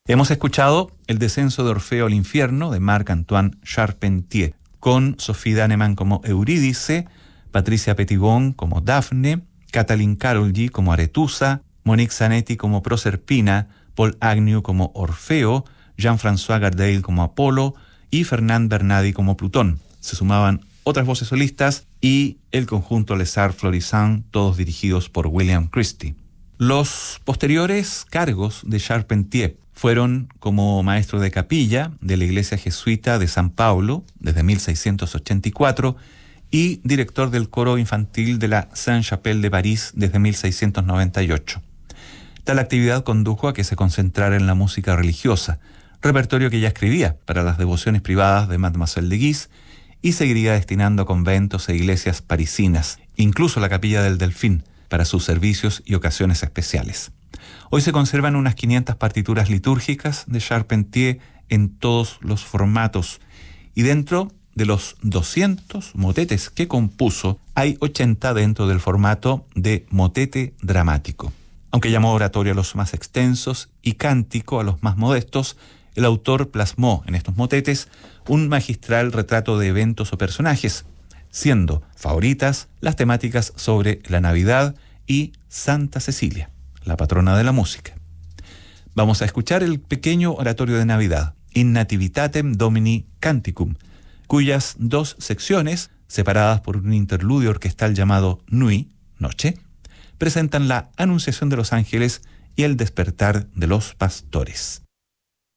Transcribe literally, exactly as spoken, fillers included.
Hemos escuchado El descenso de Orfeo al infierno de Marc-Antoine Charpentier, con Sophie Dannemann como Eurídice, Patricia Petitbon como Dafne, Katalin Karolyi como Aretusa, Monique Zanetti como Proserpina, Paul Agnew como Orfeo, Jean-François Gardel como Apolo y Fernand Bernadi como Plutón. Se sumaban otras voces solistas y el conjunto Les Arts Florissants, todos dirigidos por William Christie. Los posteriores cargos de Charpentier fueron como maestro de capilla de la iglesia jesuita de San Pablo desde mil seiscientos ochenta y cuatro y director del coro infantil de la Sainte-Chapelle de París desde mil seiscientos noventa y ocho. Tal actividad condujo a que se concentrara en la música religiosa, repertorio que ya escribía para las devociones privadas de Mademoiselle de Guise y seguiría destinando a conventos e iglesias parisinas, incluso la capilla del Delfín, para sus servicios y ocasiones especiales. Hoy se conservan unas quinientas partituras litúrgicas de Charpentier en todos los formatos, y dentro de los doscientos motetes que compuso, hay ochenta dentro del formato de motete dramático. Aunque llamó oratorio a los más extensos y cántico a los más modestos, el autor plasmó en estos motetes un magistral retrato de eventos o personajes, siendo favoritas las temáticas sobre la Navidad y Santa Cecilia, la patrona de la música. Vamos a escuchar el pequeño oratorio de Navidad, In Nativitatem Domini Canticum, cuyas dos secciones, separadas por un interludio orquestal llamado Nuit, noche, presentan la Anunciación de los Ángeles y el Despertar de los Pastores.